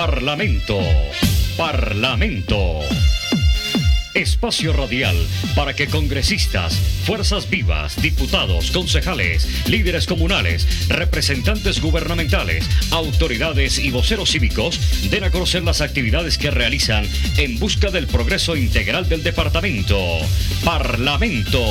Parlamento. Espacio radial para que congresistas, fuerzas vivas, diputados, concejales, líderes comunales, representantes gubernamentales, autoridades y voceros cívicos den a conocer las actividades que realizan en busca del progreso integral del departamento. Parlamento.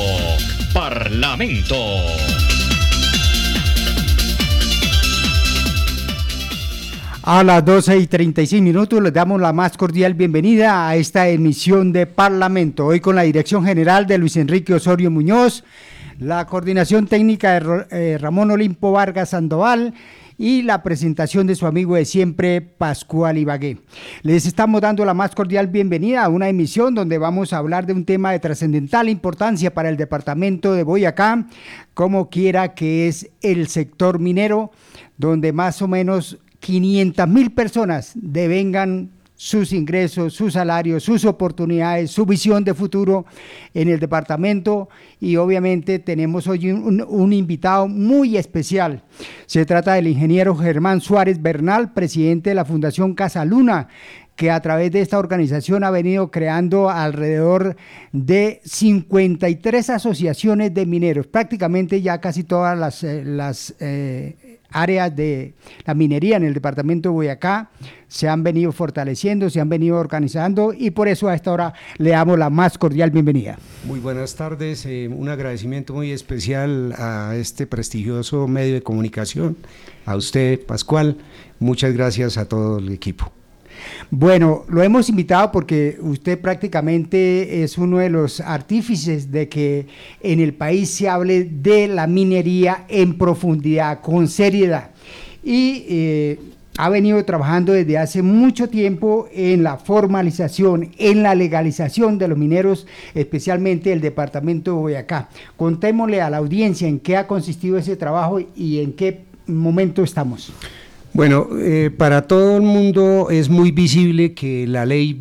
A las 12:36 les damos la más cordial bienvenida a esta emisión de Parlamento, hoy con la dirección general de Luis Enrique Osorio Muñoz, la coordinación técnica de Ramón Olimpo Vargas Sandoval y la presentación de su amigo de siempre, Pascual Ibagué. Les estamos dando la más cordial bienvenida a una emisión donde vamos a hablar de un tema de trascendental importancia para el departamento de Boyacá, como quiera que es el sector minero, donde más o menos 500,000 personas devengan sus ingresos, sus salarios, sus oportunidades, su visión de futuro en el departamento, y obviamente tenemos hoy un invitado muy especial. Se trata del ingeniero Germán Suárez Bernal, presidente de la Fundación Casa Luna, que a través de esta organización ha venido creando alrededor de 53 asociaciones de mineros, prácticamente ya casi todas las áreas de la minería en el departamento de Boyacá se han venido fortaleciendo, se han venido organizando, y por eso a esta hora le damos la más cordial bienvenida. Muy buenas tardes, un agradecimiento muy especial a este prestigioso medio de comunicación, a usted, Pascual, muchas gracias a todo el equipo. Bueno, lo hemos invitado porque usted prácticamente es uno de los artífices de que en el país se hable de la minería en profundidad, con seriedad, y ha venido trabajando desde hace mucho tiempo en la formalización, en la legalización de los mineros, especialmente el departamento de Boyacá. Contémosle a la audiencia en qué ha consistido ese trabajo y en qué momento estamos. Bueno, para todo el mundo es muy visible que la ley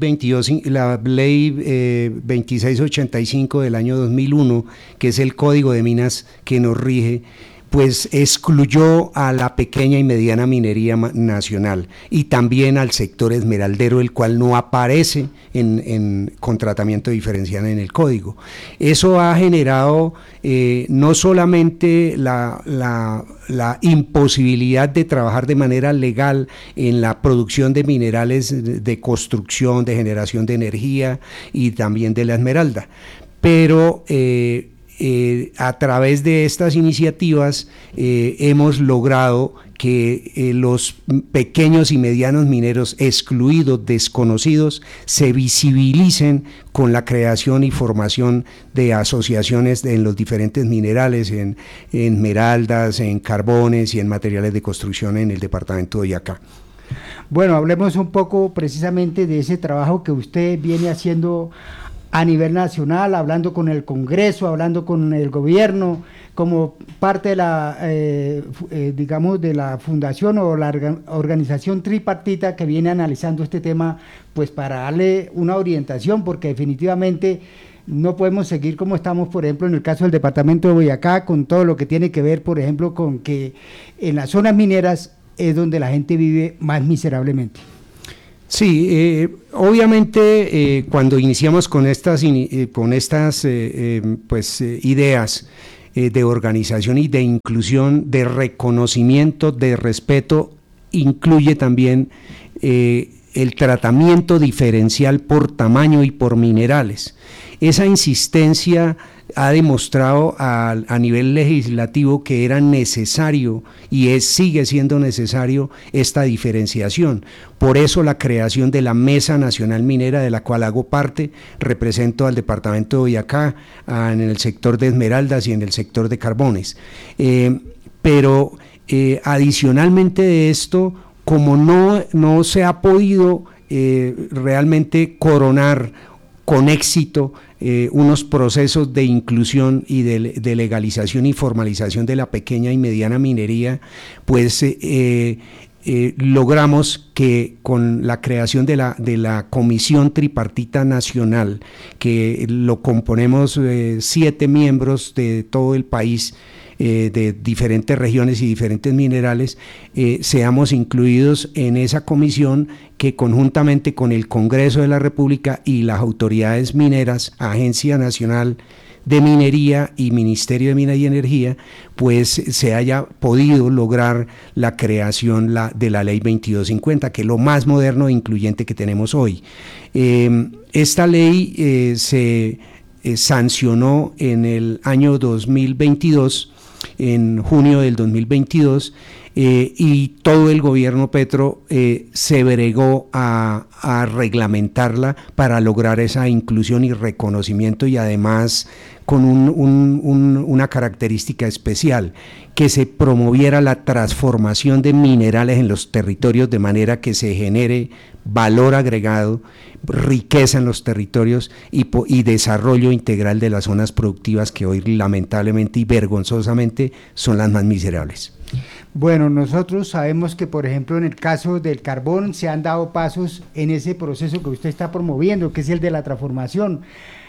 2685 del año 2001, que es el Código de Minas que nos rige, pues excluyó a la pequeña y mediana minería nacional y también al sector esmeraldero, el cual no aparece con tratamiento diferencial en el código. Eso ha generado no solamente la imposibilidad de trabajar de manera legal en la producción de minerales de construcción, de generación de energía y también de la esmeralda, pero a través de estas iniciativas hemos logrado que los pequeños y medianos mineros excluidos, desconocidos, se visibilicen con la creación y formación de asociaciones en los diferentes minerales, en esmeraldas, en carbones y en materiales de construcción en el departamento de Boyacá. Bueno, hablemos un poco precisamente de ese trabajo que usted viene haciendo a nivel nacional, hablando con el Congreso, hablando con el gobierno, como parte de la, digamos, de la fundación o la organización tripartita que viene analizando este tema, pues para darle una orientación, porque definitivamente no podemos seguir como estamos, por ejemplo, en el caso del departamento de Boyacá, con todo lo que tiene que ver, por ejemplo, con que en las zonas mineras es donde la gente vive más miserablemente. Sí, obviamente cuando iniciamos con estas ideas de organización y de inclusión, de reconocimiento, de respeto, incluye también el tratamiento diferencial por tamaño y por minerales. Esa insistencia ha demostrado a nivel legislativo que era necesario y sigue siendo necesario esta diferenciación. Por eso la creación de la Mesa Nacional Minera, de la cual hago parte, represento al departamento de Boyacá en el sector de esmeraldas y en el sector de carbones. Pero adicionalmente de esto, como no se ha podido realmente coronar con éxito unos procesos de inclusión y de legalización y formalización de la pequeña y mediana minería, pues logramos que con la creación de la Comisión Tripartita Nacional, que lo componemos 7 miembros de todo el país, de diferentes regiones y diferentes minerales, seamos incluidos en esa comisión que conjuntamente con el Congreso de la República y las autoridades mineras, Agencia Nacional de Minería y Ministerio de Minas y Energía, pues se haya podido lograr la creación de la Ley 2250, que es lo más moderno e incluyente que tenemos hoy. Esta ley se sancionó en el año 2022, en junio del 2022, y todo el gobierno Petro se bregó a reglamentarla para lograr esa inclusión y reconocimiento, y además con una característica especial, que se promoviera la transformación de minerales en los territorios de manera que se genere valor agregado, riqueza en los territorios y desarrollo integral de las zonas productivas que hoy lamentablemente y vergonzosamente son las más miserables. Bueno, nosotros sabemos que, por ejemplo, en el caso del carbón se han dado pasos en ese proceso que usted está promoviendo, que es el de la transformación.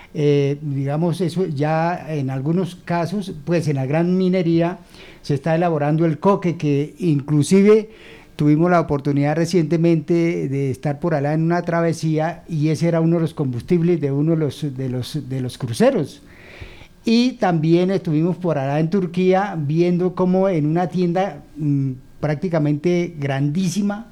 Digamos, eso ya en algunos casos, pues en la gran minería se está elaborando el coque, que inclusive tuvimos la oportunidad recientemente de estar por allá en una travesía, y ese era uno de los combustibles de uno de los cruceros. Y también estuvimos por allá en Turquía viendo cómo en una tienda prácticamente grandísima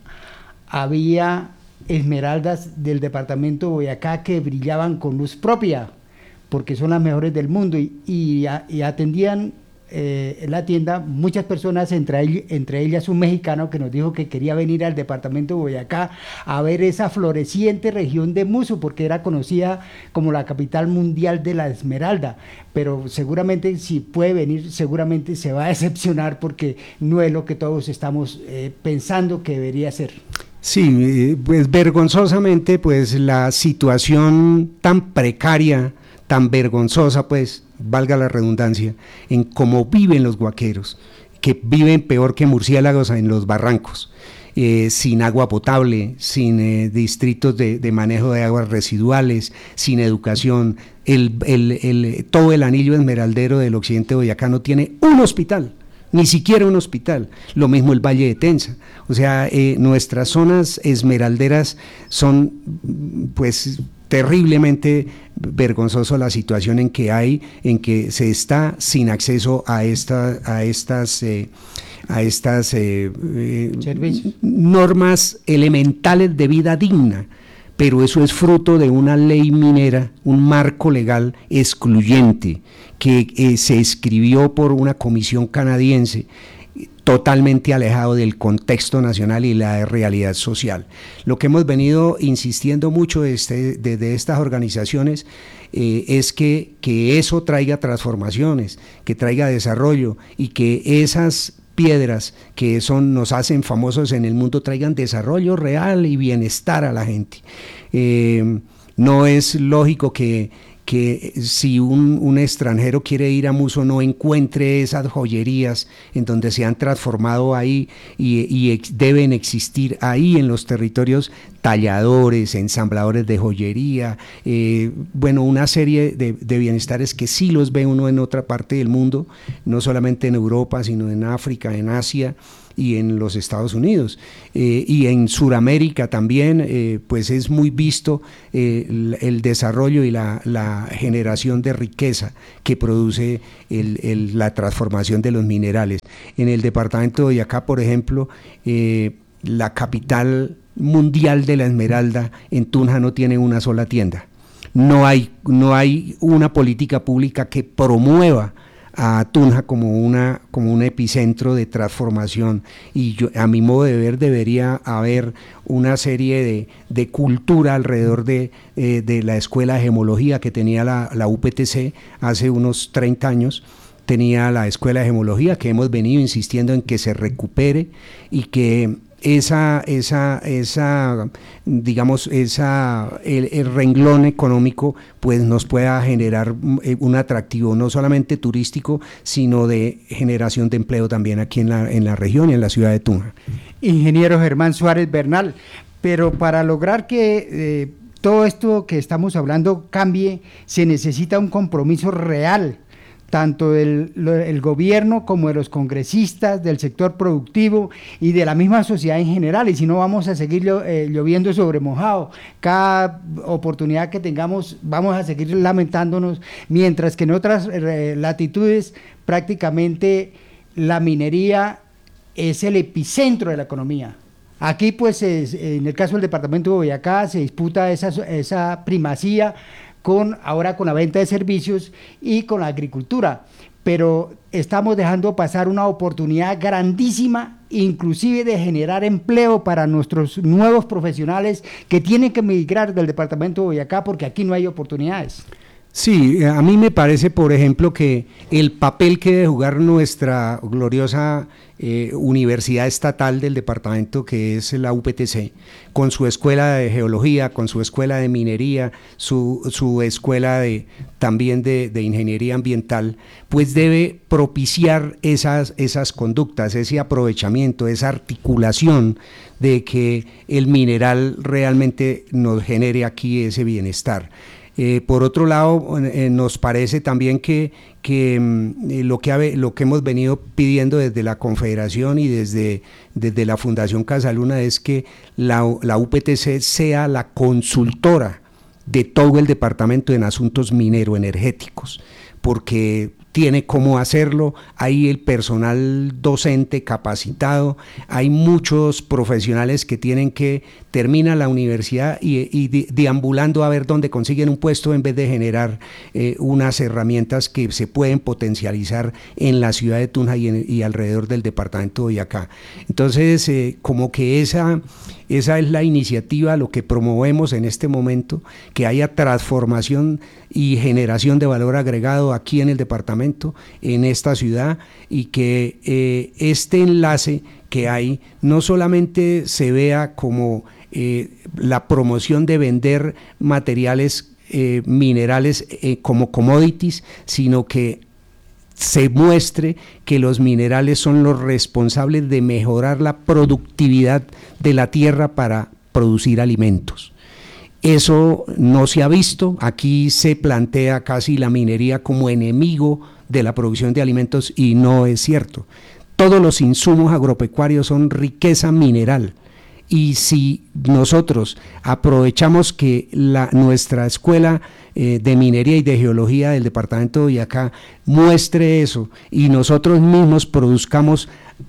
había esmeraldas del departamento de Boyacá que brillaban con luz propia, porque son las mejores del mundo, y atendían en la tienda muchas personas, entre ellas un mexicano que nos dijo que quería venir al departamento de Boyacá a ver esa floreciente región de Muso, porque era conocida como la capital mundial de la esmeralda, pero seguramente si puede venir, seguramente se va a decepcionar, porque no es lo que todos estamos pensando que debería ser. Sí, pues vergonzosamente, pues la situación tan precaria, tan vergonzosa, pues, valga la redundancia, en cómo viven los guaqueros, que viven peor que murciélagos en los barrancos, sin agua potable, sin distritos de manejo de aguas residuales, sin educación. Todo el anillo esmeraldero del occidente de Boyacá no tiene un hospital, ni siquiera un hospital. Lo mismo el Valle de Tensa. O sea, nuestras zonas esmeralderas son, pues, terriblemente vergonzoso la situación en que se está sin acceso a estas normas elementales de vida digna. Pero eso es fruto de una ley minera, un marco legal excluyente que se escribió por una comisión canadiense, totalmente alejado del contexto nacional y la realidad social. Lo que hemos venido insistiendo mucho desde estas organizaciones es que eso traiga transformaciones, que traiga desarrollo, y que esas piedras que nos hacen famosos en el mundo traigan desarrollo real y bienestar a la gente. No es lógico que si un extranjero quiere ir a Muso no encuentre esas joyerías en donde se han transformado ahí, y deben existir ahí en los territorios talladores, ensambladores de joyería, bueno, una serie de bienestares que sí los ve uno en otra parte del mundo, no solamente en Europa, sino en África, en Asia y en los Estados Unidos, y en Sudamérica también, pues es muy visto el desarrollo y la generación de riqueza que produce la transformación de los minerales. En el departamento de Boyacá, por ejemplo, la capital mundial de la esmeralda, en Tunja, no tiene una sola tienda. No hay una política pública que promueva a Tunja como un epicentro de transformación, y a mi modo de ver debería haber una serie de cultura alrededor de la escuela de gemología que tenía la UPTC hace unos 30 años. Tenía la escuela de gemología, que hemos venido insistiendo en que se recupere, y que el renglón económico pues nos pueda generar un atractivo no solamente turístico, sino de generación de empleo también aquí en la región y en la ciudad de Tunja. Ingeniero Germán Suárez Bernal, pero para lograr que todo esto que estamos hablando cambie, se necesita un compromiso real tanto del gobierno como de los congresistas, del sector productivo y de la misma sociedad en general, y si no vamos a seguir lloviendo sobre mojado. Cada oportunidad que tengamos vamos a seguir lamentándonos, mientras que en otras latitudes prácticamente la minería es el epicentro de la economía. Aquí, pues, en el caso del departamento de Boyacá, se disputa esa primacía ahora con la venta de servicios y con la agricultura, pero estamos dejando pasar una oportunidad grandísima, inclusive de generar empleo para nuestros nuevos profesionales que tienen que migrar del departamento de Boyacá porque aquí no hay oportunidades. Sí, a mí me parece, por ejemplo, que el papel que debe jugar nuestra gloriosa universidad estatal del departamento, que es la UPTC, con su escuela de geología, con su escuela de minería, su escuela también de ingeniería ambiental, pues debe propiciar esas conductas, ese aprovechamiento, esa articulación de que el mineral realmente nos genere aquí ese bienestar. Por otro lado, nos parece también que lo que hemos venido pidiendo desde la Confederación y desde la Fundación Casaluna es que la UPTC sea la consultora de todo el departamento en asuntos minero-energéticos, porque tiene cómo hacerlo, hay el personal docente capacitado, hay muchos profesionales que terminan la universidad y deambulando a ver dónde consiguen un puesto en vez de generar unas herramientas que se pueden potencializar en la ciudad de Tunja y alrededor del departamento de Boyacá. Entonces, como que esa es la iniciativa, lo que promovemos en este momento, que haya transformación y generación de valor agregado aquí en el departamento, en esta ciudad, y que este enlace que hay no solamente se vea como la promoción de vender materiales minerales como commodities, sino que se muestre que los minerales son los responsables de mejorar la productividad de la tierra para producir alimentos. Eso no se ha visto, aquí se plantea casi la minería como enemigo de la producción de alimentos y no es cierto. Todos los insumos agropecuarios son riqueza mineral. Y si nosotros aprovechamos que nuestra escuela de minería y de geología del departamento de Boyacá muestre eso y nosotros mismos produzcamos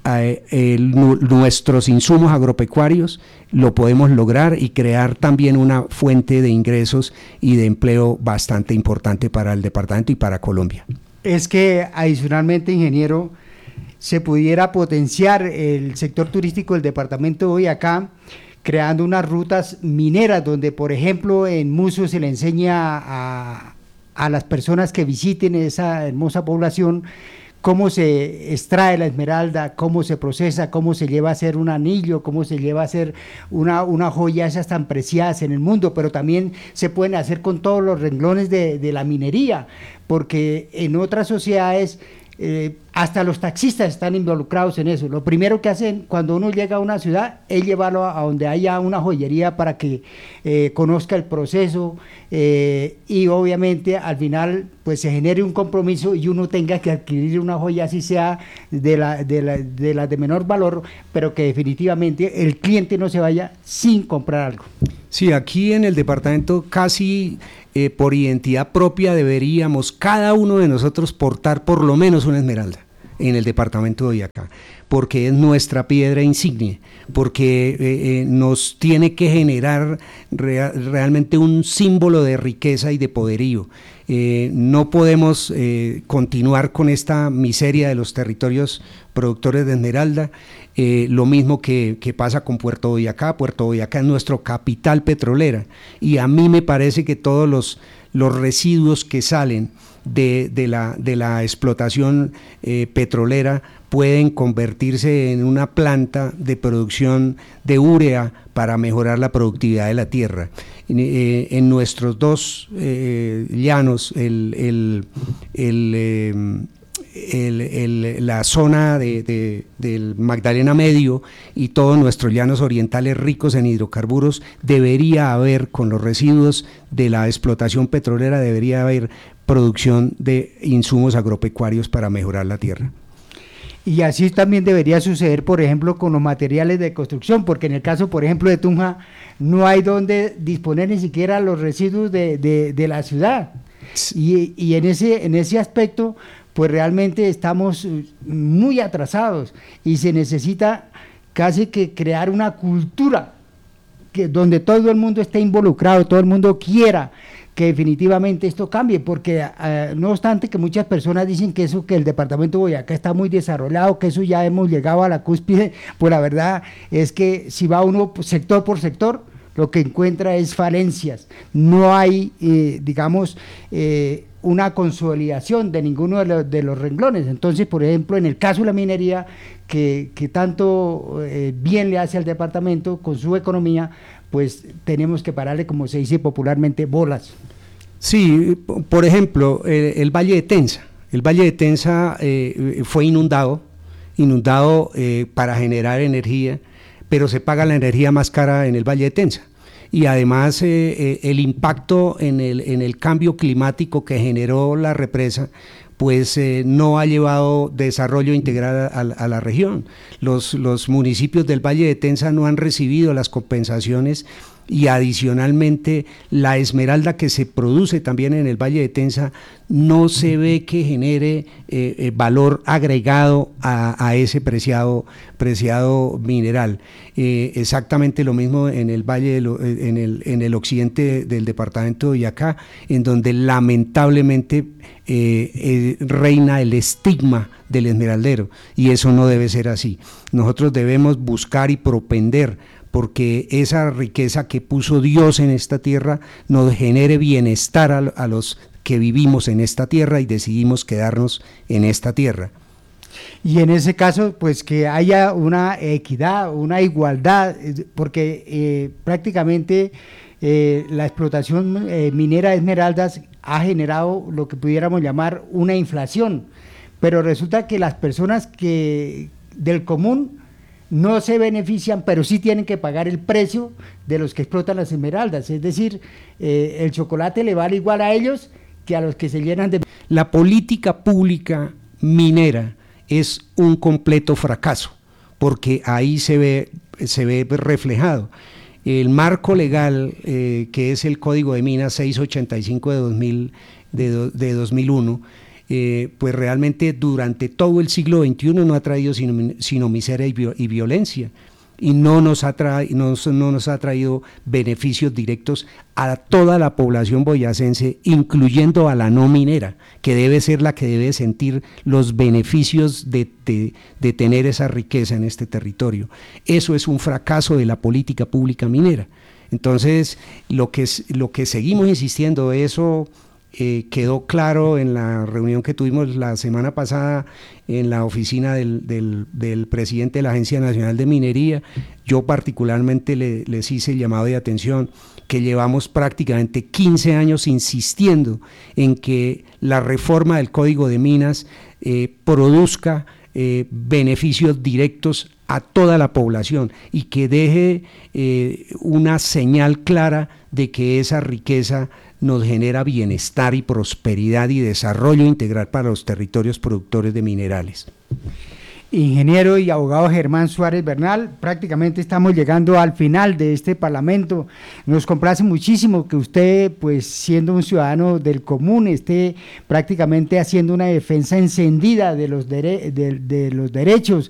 nuestros insumos agropecuarios, lo podemos lograr y crear también una fuente de ingresos y de empleo bastante importante para el departamento y para Colombia. Es que adicionalmente, ingeniero, se pudiera potenciar el sector turístico del departamento de Boyacá, creando unas rutas mineras donde, por ejemplo, en Muso se le enseña a las personas que visiten esa hermosa población cómo se extrae la esmeralda, cómo se procesa, cómo se lleva a hacer un anillo, cómo se lleva a hacer una joya esas tan preciadas en el mundo, pero también se pueden hacer con todos los renglones de la minería, porque en otras sociedades hasta los taxistas están involucrados en eso. Lo primero que hacen cuando uno llega a una ciudad es llevarlo a donde haya una joyería para que conozca el proceso y obviamente al final pues se genere un compromiso y uno tenga que adquirir una joya así sea de la de menor valor, pero que definitivamente el cliente no se vaya sin comprar algo. Sí, aquí en el departamento casi por identidad propia deberíamos cada uno de nosotros portar por lo menos una esmeralda en el departamento de Boyacá, porque es nuestra piedra insignia, porque nos tiene que generar realmente un símbolo de riqueza y de poderío. No podemos continuar con esta miseria de los territorios productores de esmeralda, lo mismo que pasa con Puerto Boyacá. Puerto Boyacá es nuestro capital petrolera y a mí me parece que todos los residuos que salen de la explotación petrolera pueden convertirse en una planta de producción de urea para mejorar la productividad de la tierra. En nuestros dos llanos, el la zona del Magdalena Medio y todos nuestros llanos orientales ricos en hidrocarburos, debería haber, con los residuos de la explotación petrolera, debería haber producción de insumos agropecuarios para mejorar la tierra. Y así también debería suceder, por ejemplo, con los materiales de construcción, porque en el caso, por ejemplo, de Tunja, no hay donde disponer ni siquiera los residuos de la ciudad. Y en ese aspecto, pues realmente estamos muy atrasados y se necesita casi que crear una cultura donde todo el mundo esté involucrado, todo el mundo quiera que definitivamente esto cambie, porque no obstante que muchas personas dicen que el departamento de Boyacá está muy desarrollado, que eso ya hemos llegado a la cúspide, pues la verdad es que si va uno sector por sector, lo que encuentra es falencias, no hay, una consolidación de ninguno de los renglones. Entonces, por ejemplo, en el caso de la minería, que tanto bien le hace al departamento con su economía, pues tenemos que pararle, como se dice popularmente, bolas. Sí, por ejemplo, el Valle de Tensa. El Valle de Tensa fue inundado para generar energía, pero se paga la energía más cara en el Valle de Tensa. Y además el impacto en el cambio climático que generó la represa, pues no ha llevado desarrollo integral a la región. Los municipios del Valle de Tensa no han recibido las compensaciones y adicionalmente la esmeralda que se produce también en el Valle de Tensa no se ve que genere valor agregado a ese preciado mineral. Exactamente lo mismo en el valle en el occidente del departamento de Boyacá, en donde lamentablemente reina el estigma del esmeraldero, y eso no debe ser así. Nosotros debemos buscar y propender porque esa riqueza que puso Dios en esta tierra nos genere bienestar a los que vivimos en esta tierra y decidimos quedarnos en esta tierra. Y en ese caso, pues que haya una equidad, una igualdad, porque prácticamente la explotación minera de esmeraldas ha generado lo que pudiéramos llamar una inflación, pero resulta que las personas del común no se benefician, pero sí tienen que pagar el precio de los que explotan las esmeraldas, es decir, el chocolate le vale igual a ellos que a los que se llenan de... La política pública minera es un completo fracaso, porque ahí se ve reflejado. El marco legal, que es el Código de Minas 685 de 2001, pues realmente durante todo el siglo XXI no ha traído sino miseria y violencia, y no nos ha traído beneficios directos a toda la población boyacense, incluyendo a la no minera, que debe ser la que debe sentir los beneficios de tener esa riqueza en este territorio. Eso es un fracaso de la política pública minera. Entonces, lo que seguimos insistiendo, eso quedó claro en la reunión que tuvimos la semana pasada en la oficina del presidente de la Agencia Nacional de Minería. Yo particularmente les hice el llamado de atención que llevamos prácticamente 15 años insistiendo en que la reforma del Código de Minas produzca beneficios directos a toda la población y que deje una señal clara de que esa riqueza nos genera bienestar y prosperidad y desarrollo integral para los territorios productores de minerales. Ingeniero y abogado Germán Suárez Bernal, prácticamente estamos llegando al final de este Parlamento. Nos complace muchísimo que usted, pues siendo un ciudadano del común, esté prácticamente haciendo una defensa encendida de los derechos